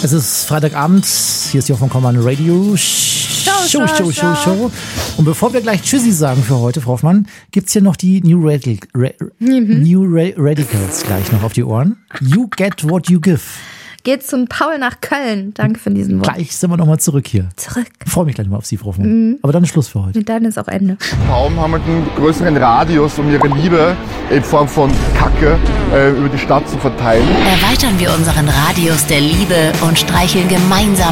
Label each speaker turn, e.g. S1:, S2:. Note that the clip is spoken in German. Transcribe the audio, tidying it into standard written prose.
S1: Es ist Freitagabend, hier ist die von Command Radio Show. Und bevor wir gleich Tschüssi sagen für heute, Frau Hoffmann, gibt's hier noch die New Radicals gleich noch auf die Ohren. You get what you give.
S2: Geht zum Paul nach Köln. Danke für diesen Wort.
S1: Gleich sind wir nochmal zurück hier. Ich freue mich gleich mal auf Sie, Frau Hoffmann. Aber dann ist Schluss für heute.
S2: Und dann ist auch Ende.
S3: Tauben haben halt einen größeren Radius, um ihre Liebe in Form von Kacke über die Stadt zu verteilen.
S4: Erweitern wir unseren Radius der Liebe und streicheln gemeinsam